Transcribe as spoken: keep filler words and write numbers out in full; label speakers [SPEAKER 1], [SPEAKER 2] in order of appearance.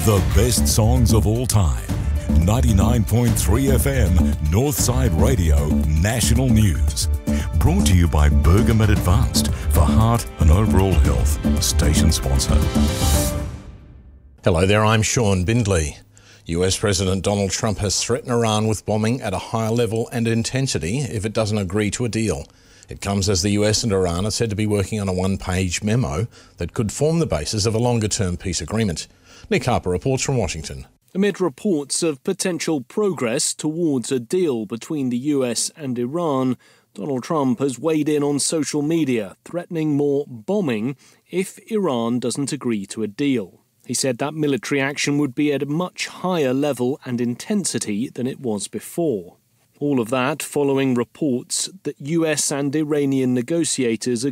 [SPEAKER 1] The best songs of all time. ninety-nine point three F M, Northside Radio, National News. Brought to you by Bergamet Advanced for heart and overall health. Station sponsor.
[SPEAKER 2] Hello there, I'm Sean Bindley. U S President Donald Trump has threatened Iran with bombing at a higher level and intensity if it doesn't agree to a deal. It comes as the U S and Iran are said to be working on a one-page memo that could form the basis of a longer-term peace agreement. Nick Harper reports from Washington.
[SPEAKER 3] Amid reports of potential progress towards a deal between the U S and Iran, Donald Trump has weighed in on social media, threatening more bombing if Iran doesn't agree to a deal. He said that military action would be at a much higher level and intensity than it was before. All of that following reports that U S and Iranian negotiators are